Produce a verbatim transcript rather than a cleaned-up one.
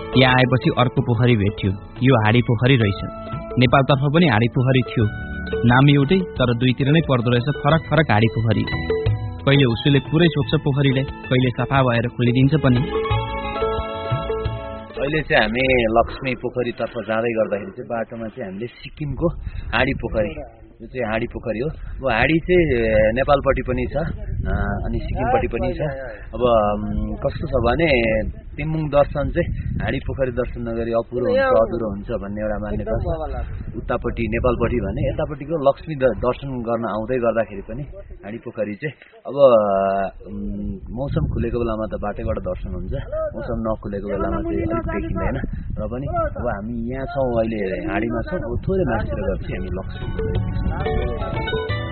यहाँ आएपछि अर्को पोखरी भेट्यो। यो हाडी पोखरी रहेछ। नेपालतर्फ पनि हाडी पोखरी थियो। नाम एउटै तर दुईतिर नै पर्दो रहेछ फरक फरक हाडी पोखरी। कहिले उसुले पुरै सोध्छ पोखरीलाई, कहिले सफा भएर खोलिदिन्छ पनि। अहिले चाहिँ हामी लक्ष्मी पोखरीतर्फ जाँदै गर्दाखेरि चाहिँ बाटोमा चाहिँ हामीले सिक्किमको हाडी पोखरी, यो चाहिँ हाडी पोखरी हो। अब हाडी चाहिँ नेपालपट्टि पनि छ अनि सिक्किमपट्टि पनि छ। अब कस्तो छ भने तिम्बुङ दर्शन चाहिँ हाडी पोखरी दर्शन नगरी अपुरो हुन्छ, अधुरो हुन्छ भन्ने एउटा मान्यता छ उतापट्टि नेपालपट्टि भने। यतापट्टिको लक्ष्मी दर्शन गर्न आउँदै गर्दाखेरि पनि हाडी पोखरी चाहिँ अब मौसम खुलेको बेलामा त बाटैबाट दर्शन हुन्छ, मौसम नखुलेको बेलामा चाहिँ अलिक देखिँदैन। र पनि अब हामी यहाँ छौँ, अहिले हाडीमा छौँ। अब थोरै मान्छेले गएपछि हामी लक्ष्मी